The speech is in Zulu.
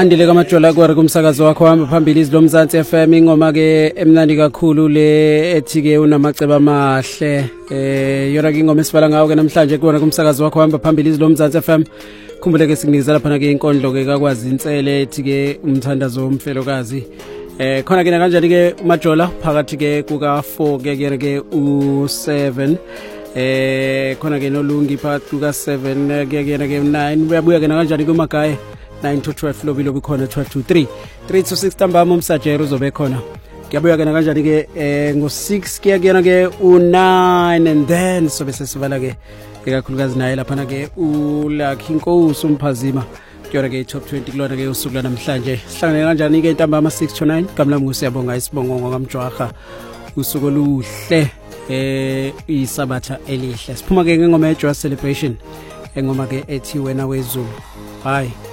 Andile kamajola kwari kumsakazo wakho hamba phambili izilomzansi FM ingoma ke emnandi kakhulu le ethi ke unamaceba amahle yona ke ingoma esibala ngawo ke namhlanje kuona kumsakazo wakho hamba phambili izilomzansi FM. Khumbule ke sikunikeza lapha ke inkondlo ke kakwazi insele ethi ke umthandazo womfelokazi. Khona ke kanjani ke majola phakathi ke kuka 4 ke u7 khona ke nolungi phakathi kuka 7 ke 9 uyabuya ke kanjani kumagaye 9 to 12 lobi khona 12 to 3 to 6 ntambama umsajero uzobe khona. Kuyabuya ke kanjani ke ngo6 kuyakena ke u9 and then sobe sesivala ke ekakhulukazi naye lapha ke uLucky Nkosi umphazima kuyona ke top 20 kulona ke usuku namhlanje. Sihlangane kanjani ke ntambama 6 to 9 kamlamu ngusiyabonga isibongo ngokamjwaha usuku oluhle isabatha elihle. Siphuma ke ngengoma eJoy Celebration engoma ke ethi wena wezulu. Bye.